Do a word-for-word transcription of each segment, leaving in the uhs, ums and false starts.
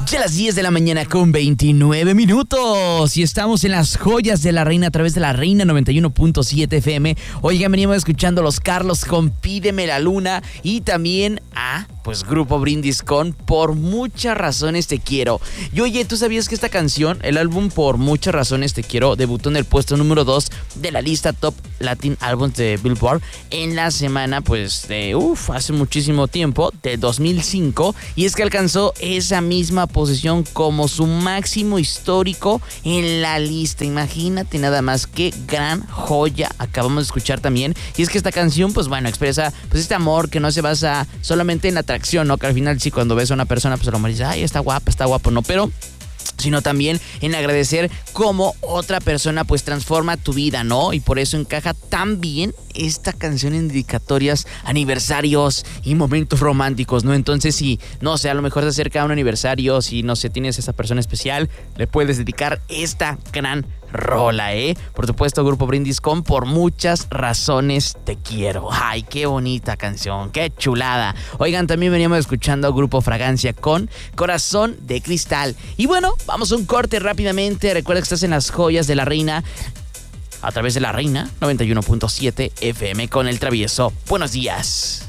Ya las diez de la mañana con veintinueve minutos y estamos en las joyas de la reina a través de la Reina noventa y uno punto siete F M. Oigan, venimos escuchando Los Carlos con Pídeme la Luna y también a, pues, Grupo Brindis con Por Muchas Razones Te Quiero. Y oye, ¿tú sabías que esta canción, el álbum Por Muchas Razones Te Quiero, debutó en el puesto número dos de la lista Top Latin Albums de Billboard en la semana, pues, de, uff, hace muchísimo tiempo, de dos mil cinco, y es que alcanzó esa misma posición como su máximo histórico en la lista. Imagínate nada más, qué gran joya acabamos de escuchar también. Y es que esta canción, pues bueno, expresa pues este amor que no se basa solamente en la atracción, ¿no? Que al final sí, cuando ves a una persona, pues a lo mejor dices, ay, está guapa, está guapo, ¿no? Pero sino también en agradecer cómo otra persona pues transforma tu vida, ¿no? Y por eso encaja tan bien esta canción en dedicatorias, aniversarios y momentos románticos, ¿no? Entonces, si, no sé, a lo mejor se acerca a un aniversario, si, no sé, tienes a esa persona especial, le puedes dedicar esta gran rola, ¿eh? Por supuesto, Grupo Brindis con Por Muchas Razones Te Quiero. Ay, qué bonita canción, qué chulada. Oigan, también veníamos escuchando a Grupo Fragancia con Corazón de Cristal. Y bueno, vamos a un corte rápidamente. Recuerda que estás en las joyas de la reina a través de la Reina noventa y uno punto siete F M con El Travieso. Buenos días.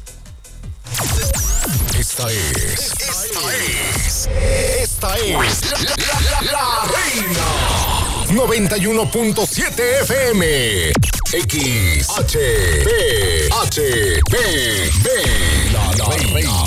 Esta es, esta es, esta es la, la, la, la Reina noventa y uno punto siete F M. X H B H B B La, la Reina